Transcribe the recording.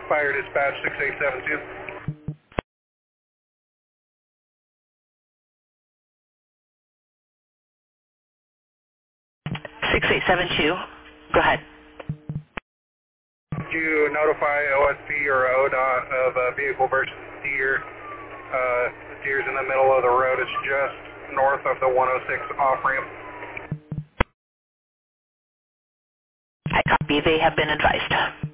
Fire dispatch 6872. 6872. Go ahead. Did you notify OSP or ODOT of a vehicle versus deer? Deer's in the middle of the road. It's just north of the 106 off ramp. I copy. They have been advised.